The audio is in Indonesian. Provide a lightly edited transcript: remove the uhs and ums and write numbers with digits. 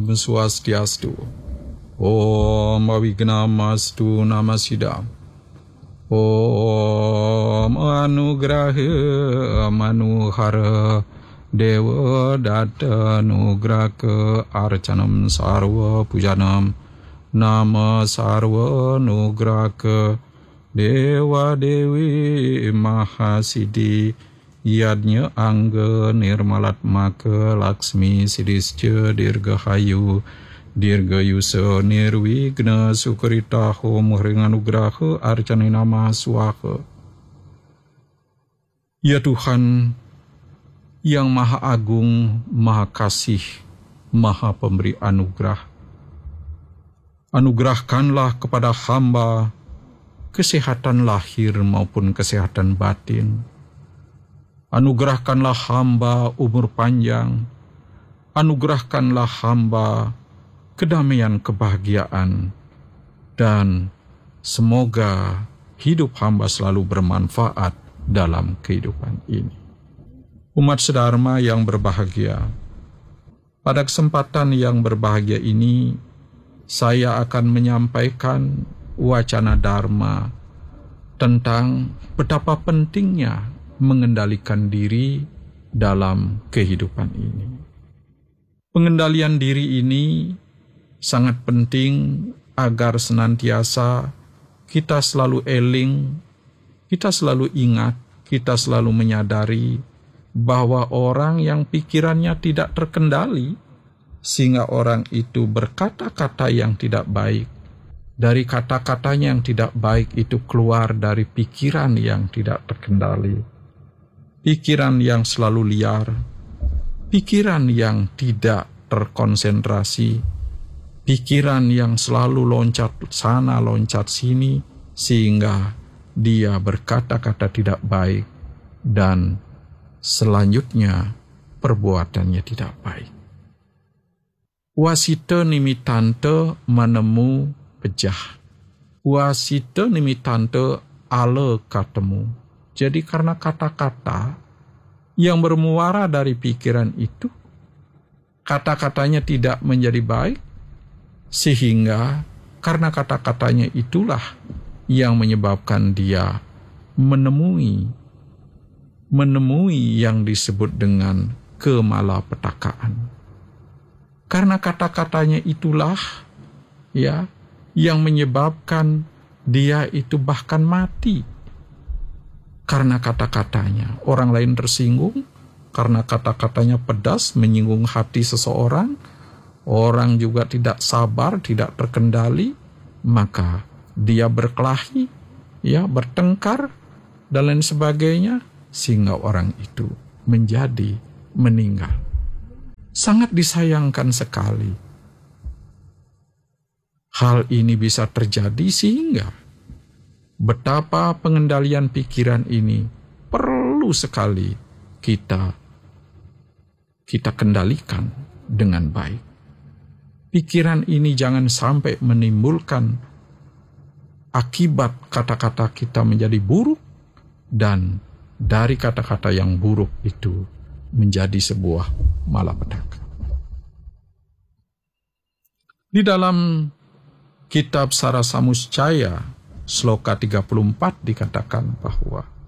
Om Swastiastu. Om Avignamastu Namasidam. Om Anugraha Manuhara Dewa Datta Nugraka Arcanam Sarva Pujanam Nama Sarva Nugraka Dewa Dewi Mahasiddhi Yadnya Angga Nirmalatmaka Laksmi Siddhischa Dirgahayu Dirgayusa Nirwigna Sukritaho Muhringanugraha Arcani Nama Swaha. Ya Tuhan yang Maha Agung, Maha Kasih, Maha Pemberi Anugerah, anugerahkanlah kepada hamba kesehatan lahir maupun kesehatan batin. Anugerahkanlah hamba umur panjang, anugerahkanlah hamba kedamaian kebahagiaan, dan semoga hidup hamba selalu bermanfaat dalam kehidupan ini. Umat sedharma yang berbahagia, pada kesempatan yang berbahagia ini, saya akan menyampaikan wacana Dharma tentang betapa pentingnya mengendalikan diri dalam kehidupan ini. Pengendalian diri ini sangat penting agar senantiasa kita selalu eling, kita selalu ingat, kita selalu menyadari bahwa orang yang pikirannya tidak terkendali, sehingga orang itu berkata-kata yang tidak baik. Dari kata-katanya yang tidak baik itu keluar dari pikiran yang tidak terkendali. Pikiran yang selalu liar, pikiran yang tidak terkonsentrasi, pikiran yang selalu loncat sana, loncat sini, sehingga dia berkata-kata tidak baik, dan selanjutnya perbuatannya tidak baik. Wasita nimitante manemu pejah, wasita nimitante ale katemu. Jadi karena kata-kata yang bermuara dari pikiran itu, kata-katanya tidak menjadi baik, sehingga karena kata-katanya itulah yang menyebabkan dia menemui yang disebut dengan kemalapetakaan. Karena kata-katanya itulah ya yang menyebabkan dia itu bahkan mati. Karena kata-katanya orang lain tersinggung, karena kata-katanya pedas menyinggung hati seseorang, orang juga tidak sabar, tidak terkendali, maka dia berkelahi, ya, bertengkar dan lain sebagainya, sehingga orang itu menjadi meninggal. Sangat disayangkan sekali hal ini bisa terjadi, sehingga betapa pengendalian pikiran ini perlu sekali kita kendalikan dengan baik. Pikiran ini jangan sampai menimbulkan akibat kata-kata kita menjadi buruk, dan dari kata-kata yang buruk itu menjadi sebuah malapetaka. Di dalam kitab Sarasamuscaya Sloka 34 dikatakan bahwa